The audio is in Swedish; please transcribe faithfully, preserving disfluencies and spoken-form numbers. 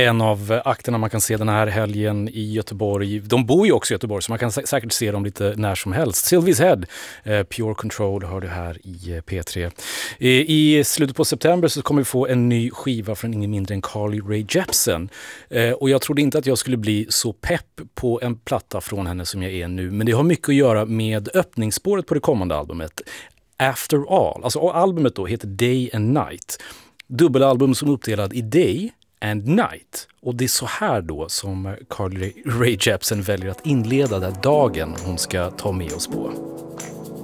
En av akterna man kan se den här helgen i Göteborg. De bor ju också i Göteborg så man kan sä- säkert se dem lite när som helst. Sylvie's Head, eh, Pure Control hör du här i eh, P tre. Eh, I slutet på september så kommer vi få en ny skiva från ingen mindre än Carly Rae Jepsen. Eh, och jag trodde inte att jag skulle bli så pepp på en platta från henne som jag är nu. Men det har mycket att göra med öppningsspåret på det kommande albumet. After All. Alltså albumet då heter Day and Night. Dubbelalbum som är uppdelad i Day and Night. Och det är så här då som Carly Rae Jepsen väljer att inleda den dagen hon ska ta med oss på.